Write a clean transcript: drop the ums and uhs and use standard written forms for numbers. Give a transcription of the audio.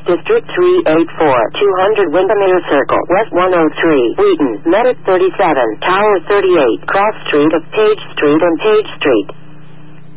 District 384, 200 Windermere Circle, West 103, Wheaton, Medic 37, Tower 38, Cross Street of Page Street and Page Street.